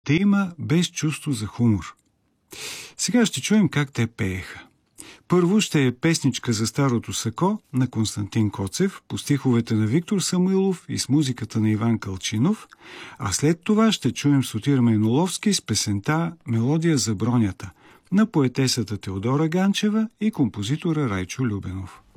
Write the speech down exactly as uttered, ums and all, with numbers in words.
те има без чувство за хумор. Сега ще чуем как те пееха. Първо ще е песничка за старото сако на Константин Коцев по стиховете на Виктор Самуилов и с музиката на Иван Кълчинов, а след това ще чуем Сотир Майноловски с песента «Мелодия за бронята» на поетесата Теодора Ганчева и композитора Райчо Любенов.